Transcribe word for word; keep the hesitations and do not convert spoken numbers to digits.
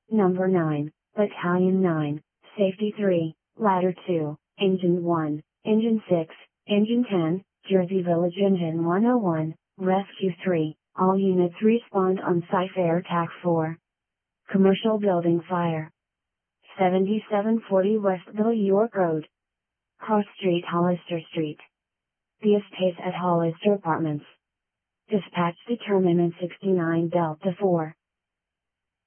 Number nine, Battalion nine, Safety three, Ladder two, Engine one, Engine six, Engine ten, Jersey Village Engine one oh one, Rescue three, all units respond on site Air Attack four. Commercial Building Fire. seventy-seven forty Westville York Road. Cross Street Hollister Street. The Estates at Hollister Apartments. Dispatch Determinant sixty-nine Delta four.